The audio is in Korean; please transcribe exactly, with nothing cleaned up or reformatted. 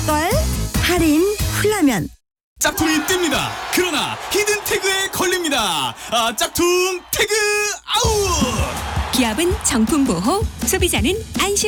떨 할인 훌라면. 짝퉁이 뜹니다. 그러나 히든 태그에 걸립니다. 아, 짝퉁 태그 아웃! 기업은 정품 보호, 소비자는 안심.